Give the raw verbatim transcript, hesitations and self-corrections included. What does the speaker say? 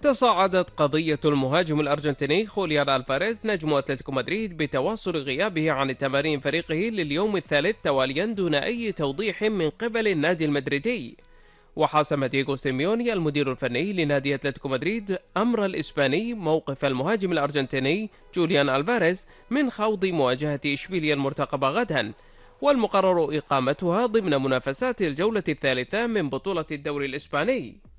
تصاعدت قضية المهاجم الأرجنتيني خوليان ألفاريز نجم أتلتيكو مدريد بتواصل غيابه عن تمارين فريقه لليوم الثالث تواليا دون أي توضيح من قبل النادي المدريدي. وحاسم دييغو سيميوني المدير الفني لنادي أتلتيكو مدريد أمر الإسباني موقف المهاجم الأرجنتيني جوليان ألفاريز من خوض مواجهة إشبيليا المرتقبة غدا، والمقرر إقامتها ضمن منافسات الجولة الثالثة من بطولة الدوري الإسباني.